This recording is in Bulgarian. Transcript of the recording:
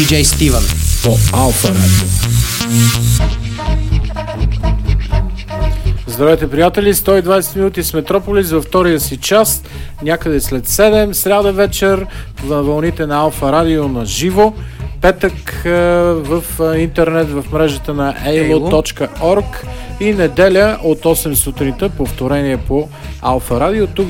DJ Стивън по Алфа Радио. Здравейте, приятели! 120 минути с Метрополис във втория си част, някъде след 7, сряда вечер, във вълните на Алфа Радио на живо. Петък в интернет, в мрежата на alo.org и неделя от 8 сутринта повторение по Алфа Радио. Тук